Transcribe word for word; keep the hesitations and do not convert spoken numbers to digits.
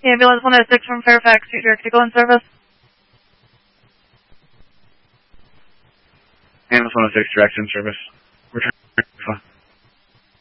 Ambulance one oh six from Fairfax, you direct to go in service. Ambulance one oh six, direct in service. Return.